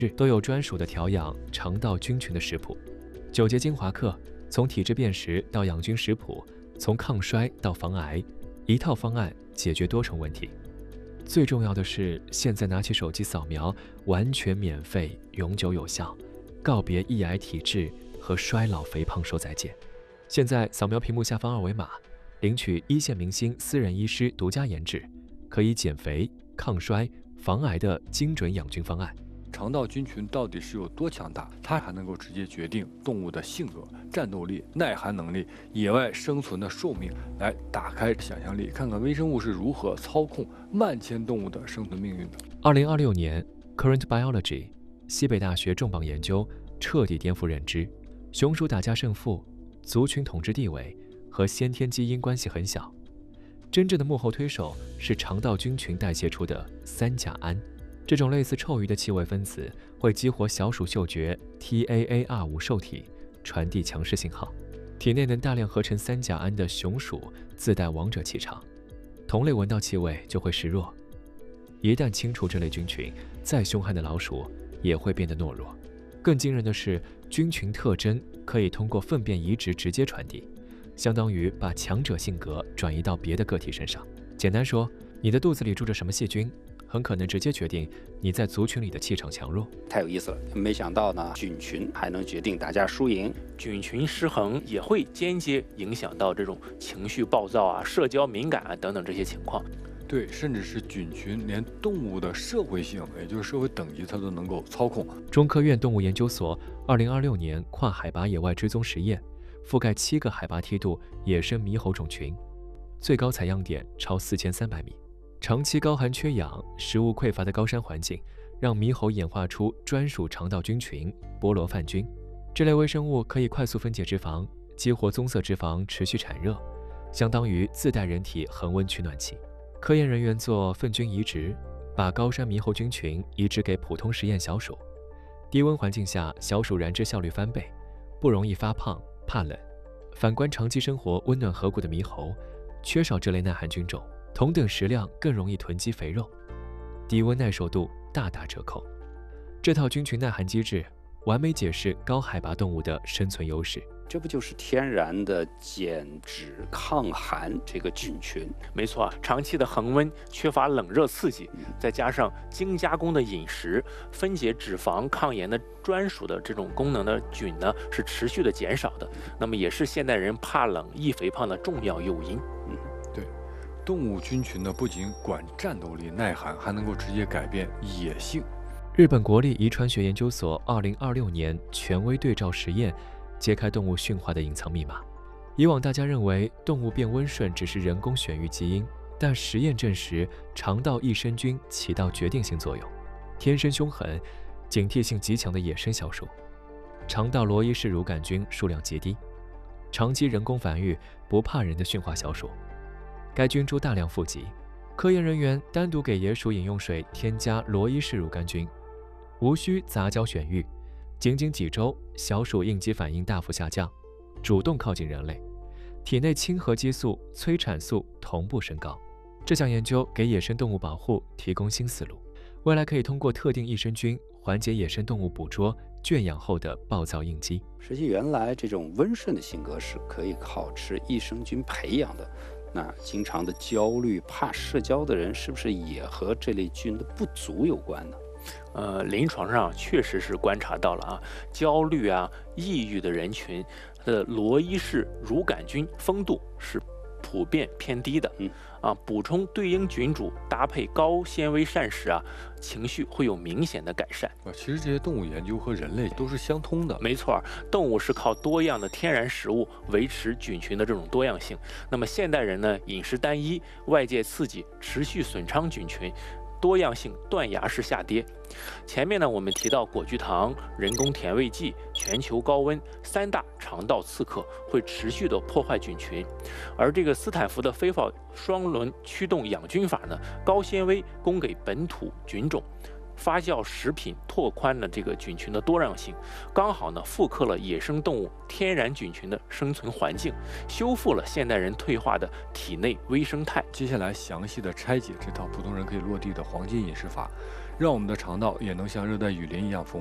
都有专属的调养肠道菌群的食谱。9节精华课，从体质辨识到养菌食谱，从抗衰到防癌，一套方案解决多重问题。最重要的是，现在拿起手机扫描，完全免费，永久有效，告别易癌体质和衰老肥胖说再见。现在扫描屏幕下方2维码，领取一线明星私人医师独家研制，可以减肥、抗衰、防癌的精准养菌方案。 肠道菌群到底是有多强大？它还能够直接决定动物的性格、战斗力、耐寒能力、野外生存的寿命。来打开想象力，看看微生物是如何操控万千动物的生存命运的。 2026年 ，Current Biology 西北大学重磅研究彻底颠覆认知：雄鼠打架胜负、族群统治地位和先天基因关系很小。真正的幕后推手是肠道菌群代谢出的3甲胺。这种类似臭鱼的气味分子会激活小鼠嗅觉 TAAR5受体，传递强势信号。体内能大量合成3甲胺的雄鼠自带王者气场，同类闻到气味就会示弱。一旦清除这类菌群，再凶悍的老鼠也会变得懦弱。更惊人的是，菌群特征可以通过粪便移植直接传递，相当于把强者性格转移到别的个体身上。简单说，你的肚子里住着什么细菌，很可能直接决定你在族群里的气场强弱。 太有意思了，没想到呢，菌群还能决定大家输赢。 菌群失衡也会间接影响到这种情绪暴躁啊、社交敏感啊等等这些情况。 对，甚至是菌群连动物的社会性，也就是社会等级，它都能够操控。 中科院动物研究所2026年跨海拔野外追踪实验，覆盖7个海拔梯度野生猕猴种群，最高采样点超4300米。长期高寒缺氧、食物匮乏的高山环境，让猕猴演化出专属肠道菌群波罗泛菌。这类微生物可以快速分解脂肪，激活棕色脂肪持续产热，相当于自带人体恒温取暖器。科研人员做粪菌移植，把高山猕猴菌群移植给普通实验小鼠。低温环境下，小鼠燃脂效率翻倍，不容易发胖、怕冷。反观长期生活温暖河谷的猕猴，缺少这类耐寒菌种，同等食量更容易囤积肥肉，低温耐受度大打折扣。这套菌群耐寒机制完美解释高海拔动物的生存优势。 这不就是天然的减脂抗寒这个菌群？ 没错啊，长期的恒温，缺乏冷热刺激，再加上精加工的饮食，分解脂肪、抗炎的专属的这种功能的菌呢，是持续的减少的。那么也是现代人怕冷、易肥胖的重要诱因。 对，动物菌群呢，不仅管战斗力、耐寒，还能够直接改变野性。 日本国立遗传学研究所2026年权威对照实验揭开动物驯化的隐藏密码。以往大家认为动物变温顺只是人工选育基因，但实验证实肠道益生菌起到决定性作用。天生凶狠、警惕性极强的野生小鼠，肠道罗伊氏乳杆菌数量极低，长期人工繁育不怕人的驯化小鼠。该菌株大量富集，科研人员单独给野鼠饮用水添加罗伊氏乳杆菌，无需杂交选育。仅仅几周，小鼠应激反应大幅下降，主动靠近人类，体内亲和激素、催产素同步升高。这项研究给野生动物保护提供新思路，未来可以通过特定益生菌缓解野生动物捕捉、圈养后的暴躁应激。 实际原来这种温顺的性格是可以靠吃益生菌培养的。那经常的焦虑、怕社交的人，是不是也和这类菌的不足有关呢？ 临床上确实是观察到了啊，焦虑啊、抑郁的人群，它的罗伊氏乳杆菌丰度是普遍偏低的。补充对应菌株搭配高纤维膳食啊，情绪会有明显的改善。 其实这些动物研究和人类都是相通的。 没错，动物是靠多样的天然食物维持菌群的这种多样性。那么现代人呢，饮食单一，外界刺激持续损伤菌群，多样性断崖式下跌。前面呢，我们提到果聚糖、人工甜味剂、全球高温3大肠道刺客会持续的破坏菌群，而这个斯坦福的非法双轮驱动养菌法呢，高纤维供给本土菌种。发酵食品拓宽了这个菌群的多样性，刚好呢复刻了野生动物天然菌群的生存环境，修复了现代人退化的体内微生态。 接下来详细的拆解这套普通人可以落地的黄金饮食法， 让我们的肠道也能像热带雨林一样丰富。